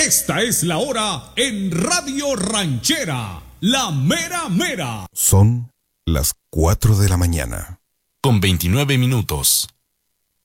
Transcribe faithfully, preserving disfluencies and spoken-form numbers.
Esta es la hora en Radio Ranchera, la mera mera. Son las cuatro de la mañana. Con veintinueve minutos.